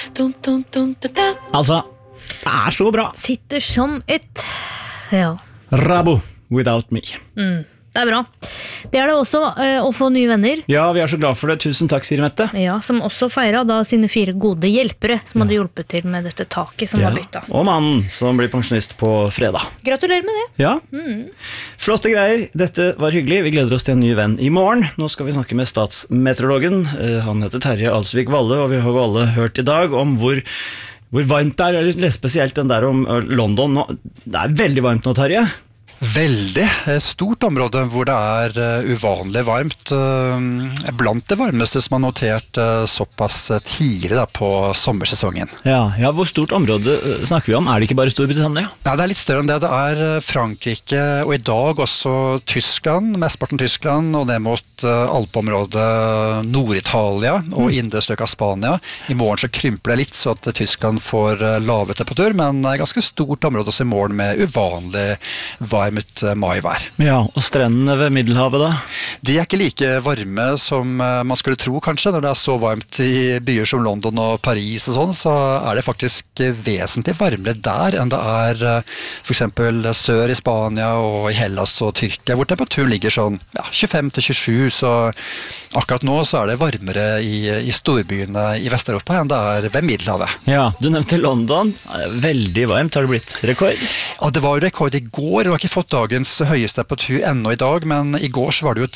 Altså, det så bra. Sitter som et... Ja. Rabo, Without Me. Det bra. Det det også å få nye venner. Ja, vi så glad for det. Tusen takk, Siri Mette. Ja, som også feiret da sine 4 gode hjelpere som hadde hjulpet til med dette taket som var byttet. Og mannen som blir pensjonist på fredag. Gratulerer med det. Ja. Flotte greier. Dette var hyggelig. Vi gleder oss til en ny venn i morgen. Nå skal vi snakke med statsmeteorologen. Han heter Terje Alsvik Valle, og vi har jo alle hørt i dag om hvor varmt det eller spesielt den der om London. Det veldig varmt nå, Terje. Veldig. Et stort område hvor det uvanlig varmt. Blant det varmeste som har notert såpass tidlig da, på sommersesongen. Ja, hvor stort område snakker vi om? Det ikke bare Storbritannia? Ja, det litt større enn det. Det Frankrike, og i dag også Tyskland, mestparten Tyskland, og det mot alpeområdet Nord-Italia og indre strøk av Spania. I morgen så krymper det litt, så at Tyskland får lave temperatur, men ganske stort område også i morgen med uvanlig varmt maivær. Ja, og strendene ved Middelhavet da? De ikke like varme som man skulle tro kanskje, når det så varmt i byer som London og Paris og sånn, så det faktisk vesentlig varmere der enn det for eksempel sør i Spania og i Hellas og Tyrkia, hvor temperaturen ligger sånn 25-27, så akkurat nå så det varmere i storbyene i Vest-Europa enn det ved Middelhavet. Ja, du nevnte London. Veldig varmt. Har det blitt rekord? Ja, det var jo rekord i går. Det var ikke fått dagens høyeste temperatur ennå i dag, men i går så var det jo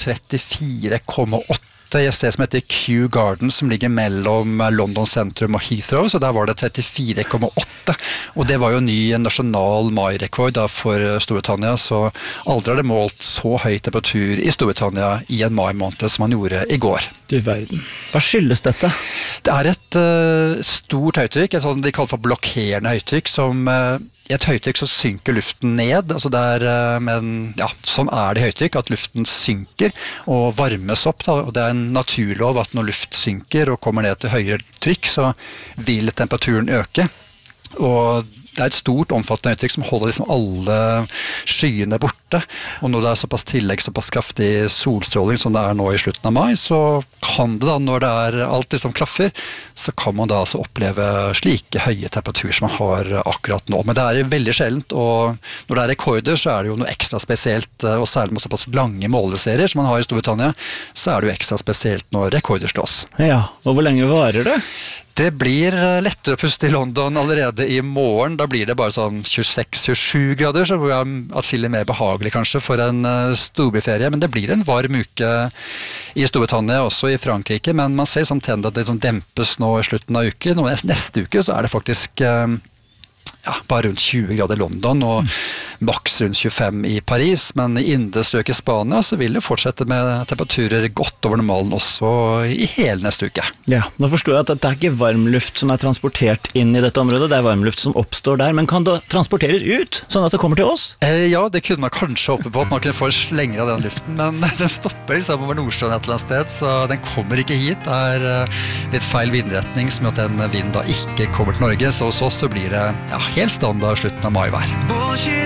34,8 i et sted som heter Kew Garden, som ligger mellom London sentrum og Heathrow, så der var det 34,8, og det var jo ny nasjonal mai-rekord for Storbritannia, så aldri har det målt så høy temperatur i Storbritannia i en mai-måned som man gjorde i går. Du verden. Hva skyldes dette? Det et stort høytrykk, et sånt de kaller for blokkerende høytrykk, som i et høytrykk så synker luften ned, altså men ja, sånn det i høytrykk, at luften synker og varmes opp, da, og det en naturlov at når luft synker og kommer ned til høyere trykk, så vil temperaturen øke, og det et stort, omfattende høytrykk som holder liksom alle skyene borte, og når det såpass tillegg, såpass kraftig solstråling som det nå i slutten av mai, så kan det da, når det alt liksom klaffer, så kan man da altså oppleve slike høye temperaturer som man har akkurat nå. Men det veldig sjeldent, og når det rekorder, så det jo noe ekstra spesielt, og særlig mot såpass lange måleserier som man har i Storbritannia, så det jo ekstra spesielt når rekorder slås. Ja, og hvor lenge varer det? Det blir lettere å puste i London allerede i morgen. Da blir det bare sånn 26-27 grader, så det atskillig mer behagelig kanskje for en storbyferie. Men det blir en varm uke i Storbritannia, også i Frankrike. Men man ser som tegn at det dempes nå i slutten av uken. Og neste uke så det faktisk bare rundt 20 grader i London og maks rundt 25 i Paris, men i indre strøk i Spania så vil det fortsette med temperaturer godt over normalen også i hele neste uke. Ja, nå forstår jeg at det ikke varmluft som transportert inn i dette området, det varmluft som oppstår der, men kan det transporteres ut, sånn at det kommer til oss? Ja, det kunne man kanskje håpe på, at man kunne få slenger av den luften, men den stopper liksom over Nordsjøen et eller annet sted, så den kommer ikke hit. Det litt feil vindretning som gjør at den vinden da ikke kommer til Norge, så hos oss så blir det helt standard slutten av maivær.